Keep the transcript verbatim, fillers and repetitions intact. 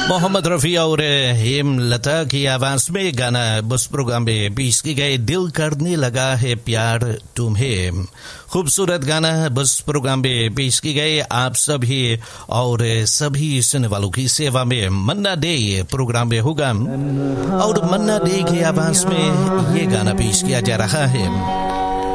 मोहम्मद रफी और हेमलता की आवाज में गाना बस प्रोग्राम में पेश की गई दिल करने लगा है प्यार तुम्हें। खूबसूरत गाना बस प्रोग्राम में पेश की गई आप सभी और सभी सुनने वालों की सेवा में मन्ना डे प्रोग्राम में होगा और मन्ना डे की आवाज में ये गाना पेश किया जा रहा है।